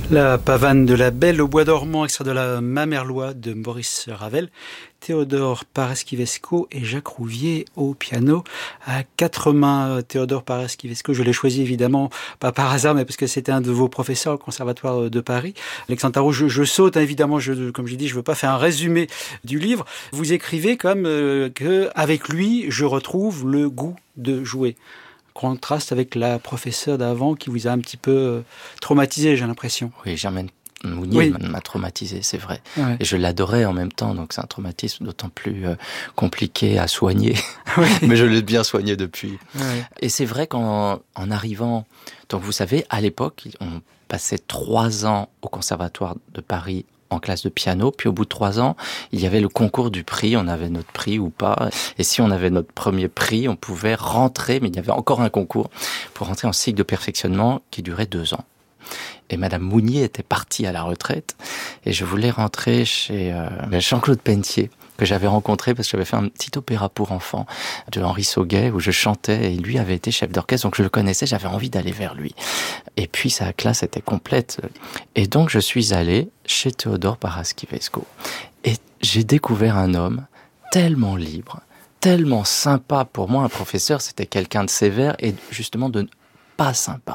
La pavane de la Belle au bois dormant, extrait de la Mamerlois de Maurice Ravel, Théodore Paraschivesco et Jacques Rouvier au piano à quatre mains. Théodore Paraschivesco, je l'ai choisi évidemment pas par hasard, mais parce que c'était un de vos professeurs au Conservatoire de Paris. Alexandre Tarot, je saute évidemment, comme j'ai dit, je veux pas faire un résumé du livre. Vous écrivez comme que avec lui, je retrouve le goût de jouer. Contraste avec la professeure d'avant qui vous a un petit peu traumatisé, j'ai l'impression. Oui, Germaine Mounier m'a traumatisé, c'est vrai. Ouais. Et je l'adorais en même temps, donc c'est un traumatisme d'autant plus compliqué à soigner. Oui. Mais je l'ai bien soigné depuis. Ouais. Et c'est vrai qu'en arrivant... Donc vous savez, à l'époque, on passait 3 ans au Conservatoire de Paris en classe de piano, puis au bout de 3 ans, il y avait le concours du prix, on avait notre prix ou pas, et si on avait notre premier prix, on pouvait rentrer, mais il y avait encore un concours pour rentrer en cycle de perfectionnement qui durait 2 ans. Et Madame Mounier était partie à la retraite, et je voulais rentrer chez Jean-Claude Pentier, que j'avais rencontré parce que j'avais fait un petit opéra pour enfants de Henri Sauguet où je chantais et lui avait été chef d'orchestre, donc je le connaissais, j'avais envie d'aller vers lui. Et puis sa classe était complète. Et donc je suis allé chez Théodore Paraschivesco. Et j'ai découvert un homme tellement libre, tellement sympa. Pour moi, un professeur, c'était quelqu'un de sévère et justement de pas sympa.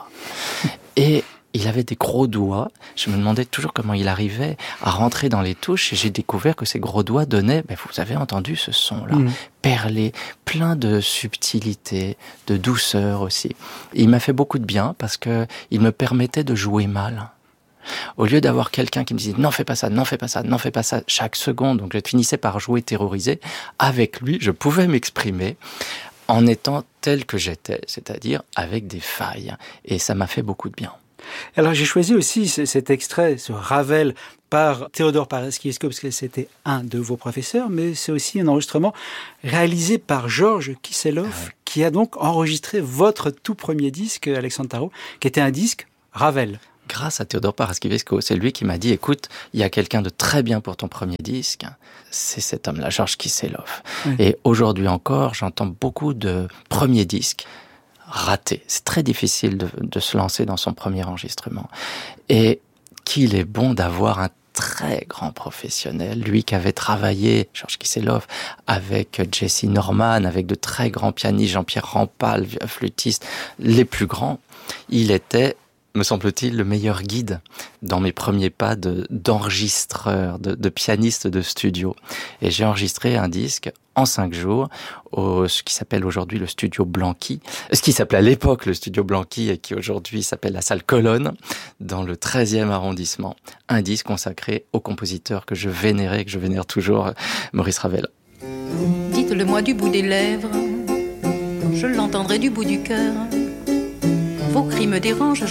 Et il avait des gros doigts. Je me demandais toujours comment il arrivait à rentrer dans les touches. Et j'ai découvert que ces gros doigts donnaient, vous avez entendu ce son-là, perlé, plein de subtilité, de douceur aussi. Et il m'a fait beaucoup de bien parce que il me permettait de jouer mal. Au lieu d'avoir quelqu'un qui me disait « non, fais pas ça, non, fais pas ça, non, fais pas ça » chaque seconde, donc je finissais par jouer terrorisé. Avec lui, je pouvais m'exprimer en étant tel que j'étais, c'est-à-dire avec des failles. Et ça m'a fait beaucoup de bien. Alors j'ai choisi aussi cet extrait, ce Ravel par Théodore Paraschivesco, parce que c'était un de vos professeurs, mais c'est aussi un enregistrement réalisé par Georges Kisselov, qui a donc enregistré votre tout premier disque, Alexandre Tarot, qui était un disque Ravel. Grâce à Théodore Paraschivesco, c'est lui qui m'a dit « Écoute, il y a quelqu'un de très bien pour ton premier disque, c'est cet homme-là, Georges Kisselov. » Et aujourd'hui encore, j'entends beaucoup de premiers disques raté. C'est très difficile de se lancer dans son premier enregistrement. Et qu'il est bon d'avoir un très grand professionnel, lui qui avait travaillé, Georges Kisselov, avec Jesse Norman, avec de très grands pianistes, Jean-Pierre Rampal, flûtiste, les plus grands. Il était, me semble-t-il, le meilleur guide dans mes premiers pas d'enregistreur, de pianiste de studio. Et j'ai enregistré un disque en 5 jours, ce qui s'appelle aujourd'hui le studio Blanqui, ce qui s'appelait à l'époque le studio Blanqui et qui aujourd'hui s'appelle la salle Colonne, dans le 13e arrondissement. Un disque consacré au compositeur que je vénérais, que je vénère toujours, Maurice Ravel. Dites-le-moi du bout des lèvres, je l'entendrai du bout du cœur. Vos cris me dérangent.